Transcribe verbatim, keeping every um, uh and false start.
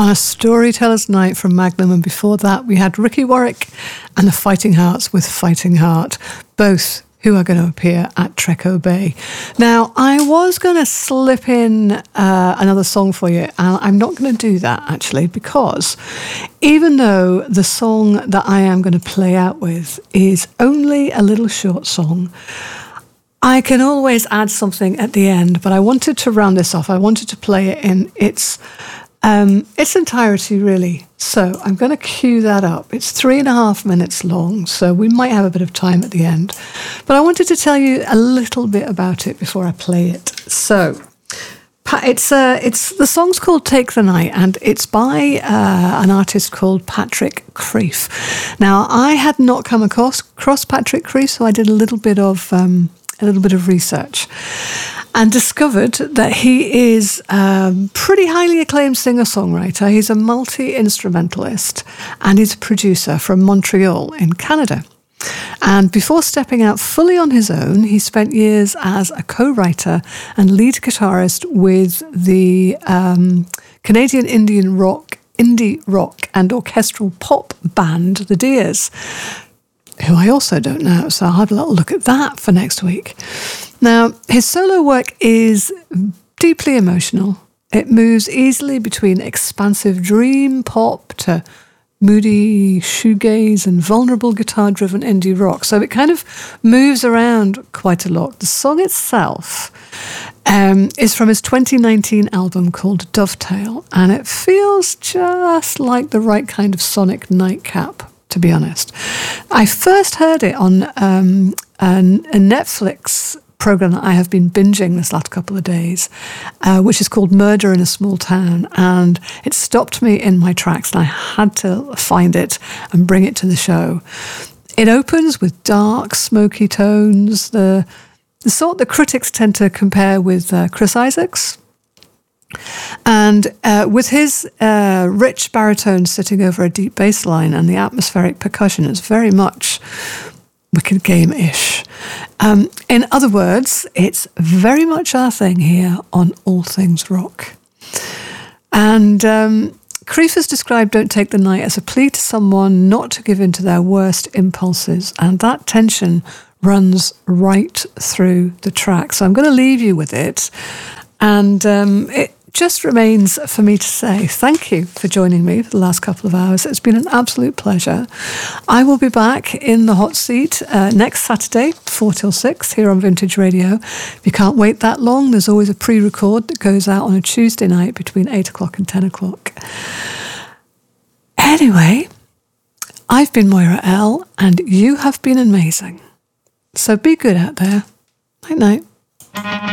a Storyteller's Night from Magnum, and before that we had Ricky Warwick and the Fighting Hearts with Fighting Heart, both who are going to appear at Treco Bay. Now, I was going to slip in uh, another song for you, and I'm not going to do that, actually, because even though the song that I am going to play out with is only a little short song, I can always add something at the end, but I wanted to round this off. I wanted to play it in its um, its entirety, really. So I'm going to cue that up. It's three and a half minutes long, so we might have a bit of time at the end. But I wanted to tell you a little bit about it before I play it. So it's uh, it's the song's called Take the Night, and it's by uh, an artist called Patrick Creef. Now, I had not come across, across Patrick Creef, so I did a little bit of... Um, a little bit of research and discovered that he is a pretty highly acclaimed singer-songwriter. He's a multi-instrumentalist and he's a producer from Montreal in Canada. And before stepping out fully on his own, he spent years as a co-writer and lead guitarist with the um, Canadian Indian rock, indie rock and orchestral pop band, The Deers, who I also don't know, so I'll have a little look at that for next week. Now, his solo work is deeply emotional. It moves easily between expansive dream pop to moody shoegaze and vulnerable guitar-driven indie rock. So it kind of moves around quite a lot. The song itself um, is from his twenty nineteen album called Dovetail, and it feels just like the right kind of sonic nightcap, to be honest. I first heard it on um, a, a Netflix program that I have been binging this last couple of days, uh, which is called Murder in a Small Town, and it stopped me in my tracks, and I had to find it and bring it to the show. It opens with dark, smoky tones, the, the sort that critics tend to compare with uh, Chris Isaacs. And uh, with his uh, rich baritone sitting over a deep bass line and the atmospheric percussion, it's very much Wicked Game-ish. Um, in other words, it's very much our thing here on All Things Rock. And um, Creef has described Don't Take the Night as a plea to someone not to give in to their worst impulses, and that tension runs right through the track. So I'm going to leave you with it, and um, it just remains for me to say thank you for joining me for the last couple of hours. It's been an absolute pleasure. I will be back in the hot seat uh, next Saturday, four till six, here on Vintage Radio. If you can't wait that long, there's always a pre-record that goes out on a Tuesday night between eight o'clock and ten o'clock. Anyway, I've been Moira L, and you have been amazing. So be good out there. Night night.